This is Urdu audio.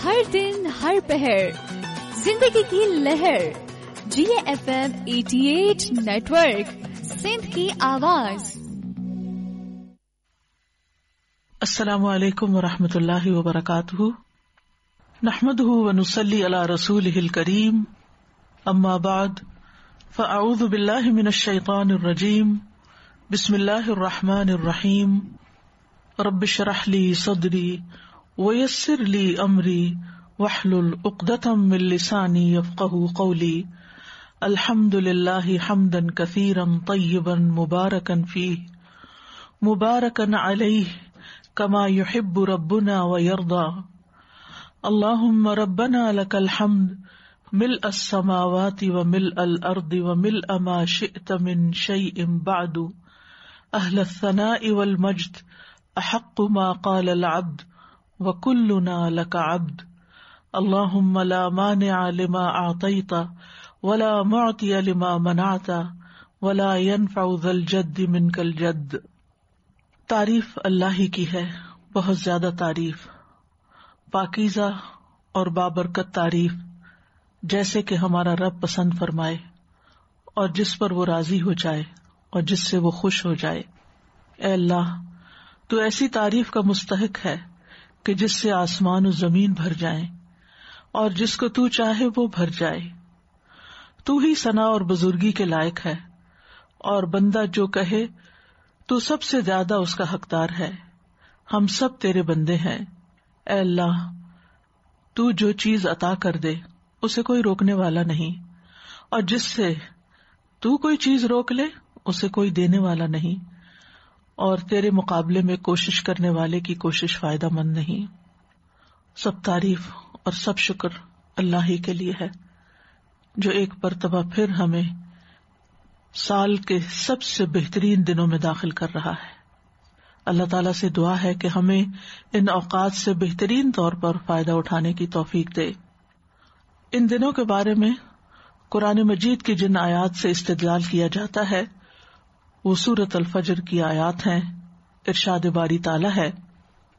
ہر دن ہر پہر زندگی کی لہر GFM 88 نیٹورک سندھ کی آواز. السلام علیکم ورحمۃ اللہ وبرکاتہ. نحمده ونصلی علی رسولہ الکریم. اما بعد فاعوذ باللہ من الشیطان الرجیم. بسم اللہ الرحمن الرحیم. رب اشرح لی صدری ویسر لی امری واحلل عقدۃ من لسانی یفقہوا قولی. الحمد للہ حمدا کثیرا طیبا مبارکا فیہ مبارکا علیہ کما یحب ربنا ویرضی. اللہم ربنا لک الحمد ملء السماوات وملء الارض وملء ما شئت من شیء بعد. اہل الثناء والمجد احق ما قال العبد وکلنا لک عبد. اللہم لا مانع لما اعطیت ولا معطی لما منعت ولا ينفع ذا الجد منک الجد. تعریف اللہ ہی کی ہے، بہت زیادہ تعریف، پاکیزہ اور بابرکت تعریف، جیسے کہ ہمارا رب پسند فرمائے اور جس پر وہ راضی ہو جائے اور جس سے وہ خوش ہو جائے. اے اللہ، تو ایسی تعریف کا مستحق ہے کہ جس سے آسمان و زمین بھر جائیں اور جس کو تو چاہے وہ بھر جائے. تو ہی ثنا اور بزرگی کے لائق ہے، اور بندہ جو کہے تو سب سے زیادہ اس کا حقدار ہے. ہم سب تیرے بندے ہیں. اے اللہ، تو جو چیز عطا کر دے اسے کوئی روکنے والا نہیں، اور جس سے تو کوئی چیز روک لے اسے کوئی دینے والا نہیں، اور تیرے مقابلے میں کوشش کرنے والے کی کوشش فائدہ مند نہیں. سب تعریف اور سب شکر اللہ ہی کے لیے ہے، جو ایک مرتبہ پھر ہمیں سال کے سب سے بہترین دنوں میں داخل کر رہا ہے. اللہ تعالیٰ سے دعا ہے کہ ہمیں ان اوقات سے بہترین طور پر فائدہ اٹھانے کی توفیق دے. ان دنوں کے بارے میں قرآن مجید کی جن آیات سے استدلال کیا جاتا ہے وہ سورۃ الفجر کی آیات ہیں. ارشاد باری تعالیٰ ہے،